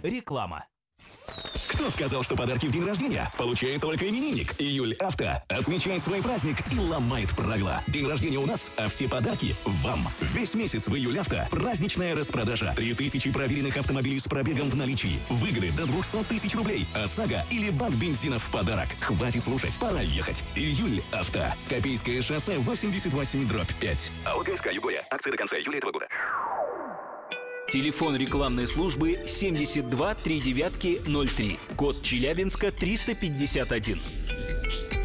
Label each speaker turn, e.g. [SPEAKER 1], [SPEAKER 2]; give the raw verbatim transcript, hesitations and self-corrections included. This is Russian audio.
[SPEAKER 1] Реклама.
[SPEAKER 2] Кто сказал, что подарки в день рождения получает только именинник? Июль Авто отмечает свой праздник и ломает правила. День рождения у нас, а все подарки вам. Весь месяц в Июль Авто праздничная распродажа. три тысячи проверенных автомобилей с пробегом в наличии. Выгоды до двести тысяч рублей. ОСАГО или бак бензина в подарок. Хватит слушать, пора ехать. Июль Авто. Копейское шоссе восемьдесят восемь дробь пять. АО Югоя. Акция до конца июля этого года.
[SPEAKER 1] Телефон рекламной службы семьдесят два три девятки ноль три. Код Челябинска триста пятьдесят один.